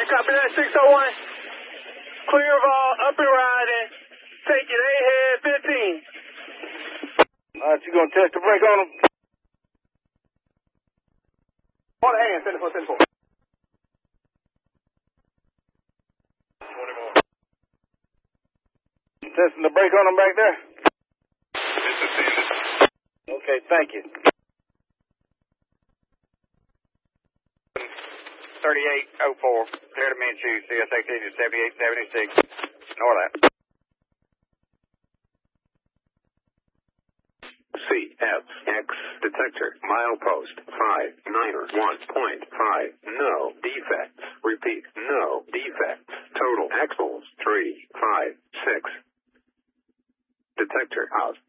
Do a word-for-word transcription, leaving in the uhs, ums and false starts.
copy that, six oh one. Clear of all, up and riding. Take it, A-head fifteen. All right, you gonna test the brake on them? On the hand, send it for, send it for. Testing the brake on them back there? Okay, thank you. thirty-eight oh four, clear to Minshew, C S X to seventy-eight seventy-six, north lap. C F X detector, milepost five niner one point five, no defects. Repeat, no defects. Total axles three five six. Detector out.